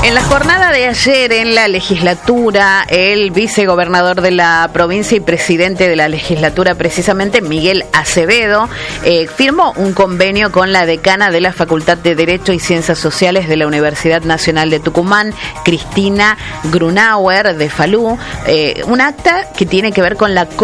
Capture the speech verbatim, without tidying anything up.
En la jornada de ayer en la legislatura, el vicegobernador de la provincia y presidente de la legislatura, precisamente Miguel Acevedo, eh, firmó un convenio con la decana de la Facultad de Derecho y Ciencias Sociales de la Universidad Nacional de Tucumán, Cristina Grunauer de Falú, eh, un acta que tiene que ver con la